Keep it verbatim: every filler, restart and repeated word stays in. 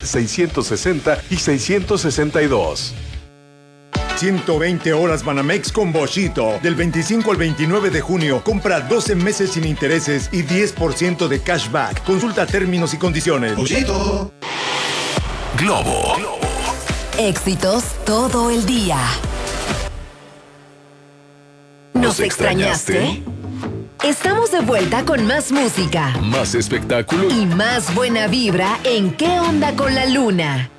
seiscientos sesenta y seiscientos sesenta y dos. ciento veinte horas Banamex con Boschito. Del veinticinco al veintinueve de junio, compra doce meses sin intereses y diez por ciento de cashback. Consulta términos y condiciones. Boschito. Globo. Éxitos todo el día. ¿Nos extrañaste? Estamos de vuelta con más música, Más espectáculo y más buena vibra en ¿Qué onda con la luna?